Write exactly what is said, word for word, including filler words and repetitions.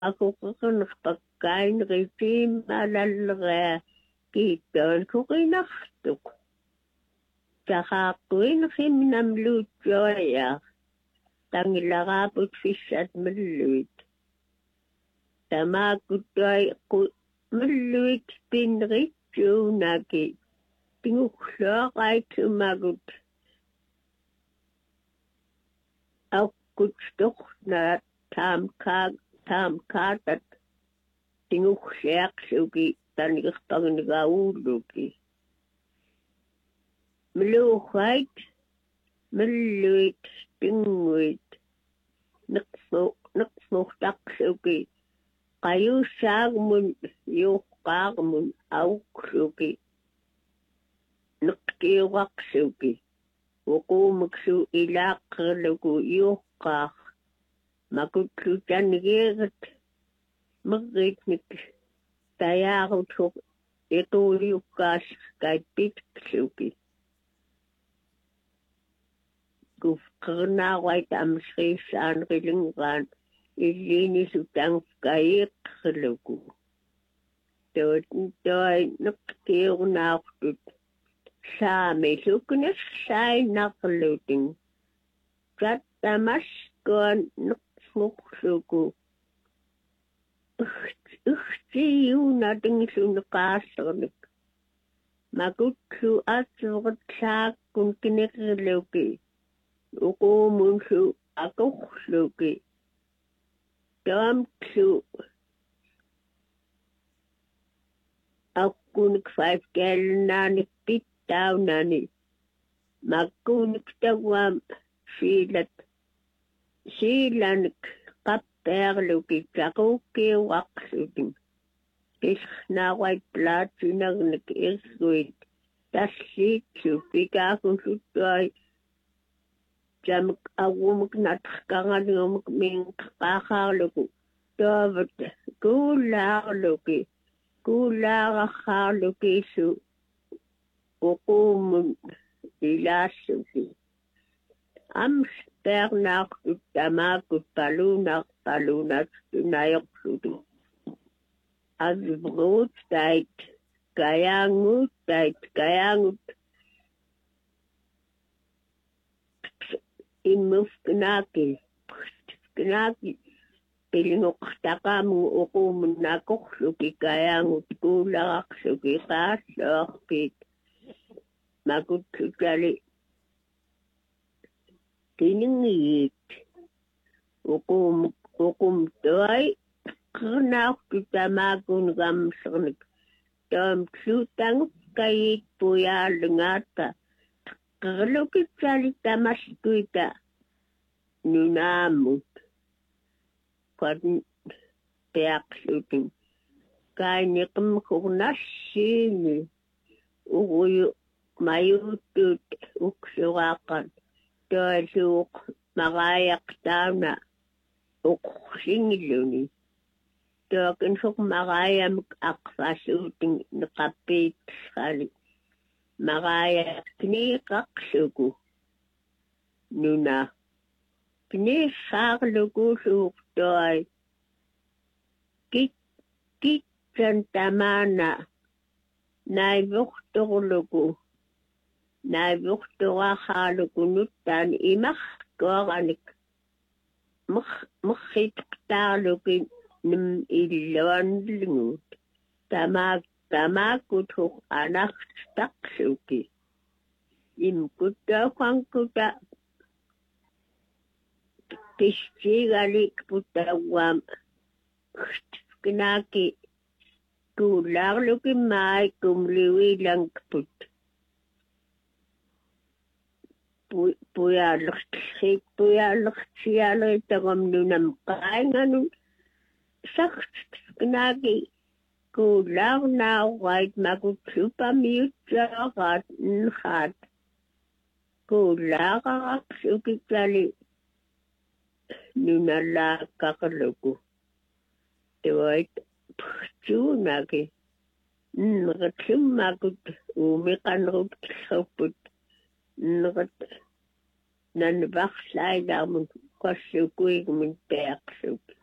Ako kakanang pagkain ritim alalga kiton ko kinaktuk. Tsaka kuin himnamlutyoya tangilakapot fisat maluit. Tamakutoy ku maluit pinrityo naki tinguklakay tumagut. Aukkutstok na tamkag tamkatat tinguklak suki tanigpang nagauluki. Maluhait, maluit, tinguit, nakso, naksoktak suki. Kayo sagmun, yukagmun, auk suki. Naktiwak suki. Wukumagsu ilakalagu yukak. Makutsutan gigat. Magritnik. Tayakutuk. Ito yukas kay pitsuki. Kuf karnaway tamsris an rilingan. Ilinis utang kayik kalagu. Tot toy naktiw nakut. Sa mesuknes say nakaluting. Kat tamas kon naksuksuku. Uchti yu nating sunakasanik. Magutsu at sukat kung kinikiluki. Uko munsu akuksuki. Damtsu. Ako nag-five kel na nagpitaw na ni. Magkunik tawam silat. Sila nagkaperluki tsako kiwak suting. Is na white plat sinag nag-iswit. Tas sitsu pika kung sutoy. Jam awumag natkangan ng ming kakakaluku. Davat kulaluki. Kulakaluki su. Ukumun ilasuki. Am sternak utamakut palunak palunak tunayok suti. Azbrut tait. Kayangut tait. Kayangut. Imuf knaki. Knaki. Pilingok takamu ukumun nakok suki kayangut kulak suki kasok pit. Makut sukali. Tiningit. Ukum, ukum toy. Kanak tutamakun gamsanik. Tom sutang kayit puya lengata. Kalukit sali tamas kuita. Nunamut. Kwan peak suting. Kanya kumkunasini. Uguyo mayutut uksuwakan. Tosuk magayak tana. Uksingiluni. Tokin suk magayam akfasuting nakapit sali. Magaya knikaksuku. Nuna. Knisakluku suktoy. Kit, kit santamana. Naibukturluku. Naibukturakhaluku nutan imak koranik. Mukhitaktalukin nim ilwanlingut. Tamak tamakutuk anak taksuki. Imkuta kwangkuta. Pistigali putawam. Kinaki. Kularluki mai kumliwi lang put. Puyalak puyalak siyalo itagam nunam kainganun. Saks kinaki. Kulang na white magutsupa miyutsakat nhat. Kulakak sukitali. Nunala kakaluku. White putsunaki. Nakatsum magut umikanrup kaput. Nakat nanbakslay namun kwasukui kumin peak suki.